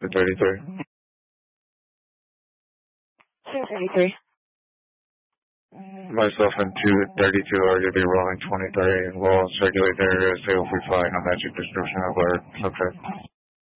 233. 233. Myself and 232 are going to be rolling 23 and we'll circulate the area, say if we find a matching description of our subject.